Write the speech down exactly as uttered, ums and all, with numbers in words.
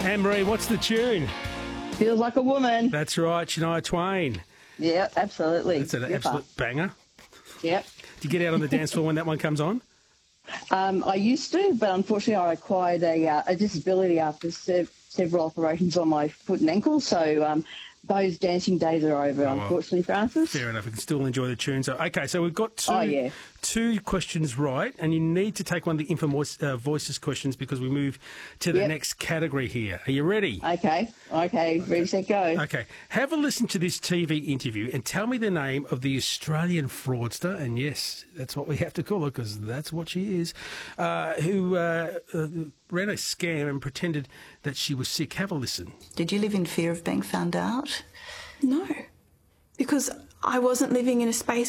Anne-Marie, what's the tune? Feels Like a Woman. That's right, Shania Twain. Yeah, absolutely. That's an Ripper. absolute banger. Yep. Do you get out on the dance floor when that one comes on? Um, I used to, but unfortunately I acquired a, uh, a disability after se- several operations on my foot and ankle, so um, those dancing days are over, Oh, well, unfortunately, Francis. Fair enough. We can still enjoy the tune. So, okay, so we've got two, Oh, yeah. two questions right, and you need to take one of the info voice, uh, voices questions because we move to the Yep. next category here. Are you ready? Okay, okay, ready, set, go. Okay. Have a listen to this T V interview and tell me the name of the Australian fraudster, and yes, that's what we have to call her because that's what she is, uh, who uh, uh, ran a scam and pretended that she was sick. Have a listen. Did you live in fear of being found out? No, because I wasn't living in a space